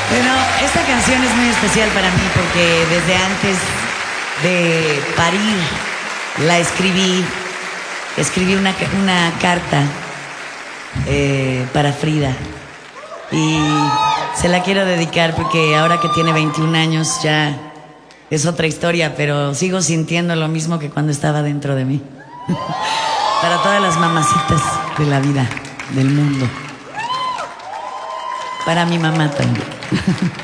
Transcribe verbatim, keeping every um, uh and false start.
Bueno, esta canción es muy especial para mí porque desde antes de parir la escribí. Escribí una, una carta eh, para Frida y se la quiero dedicar porque ahora que tiene veintiún años ya es otra historia, pero sigo sintiendo lo mismo que cuando estaba dentro de mí. Para todas las mamacitas de la vida, del mundo. Para mi mamá también.